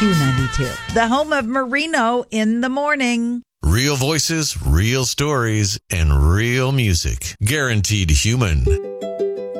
Q92, the home of Marino in the morning. Real voices, real stories, and real music. Guaranteed human.